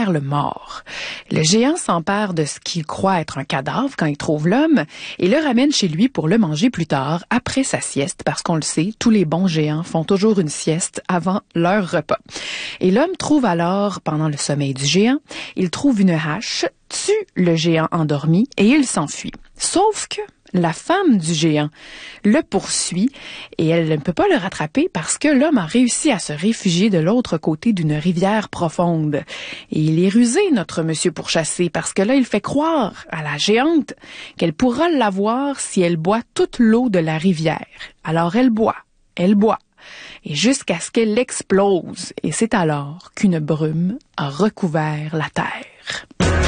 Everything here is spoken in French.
vers le mort. Le géant s'empare de ce qu'il croit être un cadavre quand il trouve l'homme et le ramène chez lui pour le manger plus tard, après sa sieste, parce qu'on le sait, tous les bons géants font toujours une sieste avant leur repas. Et l'homme trouve alors, pendant le sommeil du géant, il trouve une hache, tue le géant endormi et il s'enfuit. Sauf que la femme du géant le poursuit et elle ne peut pas le rattraper parce que l'homme a réussi à se réfugier de l'autre côté d'une rivière profonde. Et il est rusé, notre monsieur pourchassé, parce que là, il fait croire à la géante qu'elle pourra l'avoir si elle boit toute l'eau de la rivière. Alors elle boit, et jusqu'à ce qu'elle explose. Et c'est alors qu'une brume a recouvert la terre.